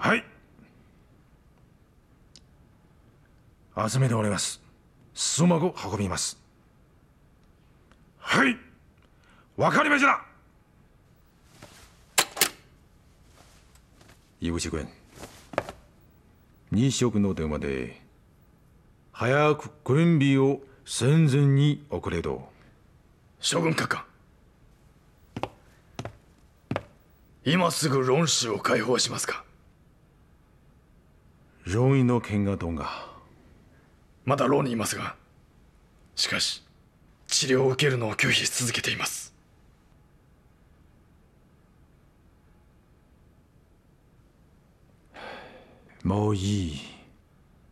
はい。集めております。スマホ運びます。はい。わかりました。井口君、日食の電話で早く軍備を戦前に送れと。 将軍閣下、今すぐ論州を解放しますか？ 病院の件がどうが。 まだ牢にいますが、しかし治療を受けるのを拒否し続けています。 もういい。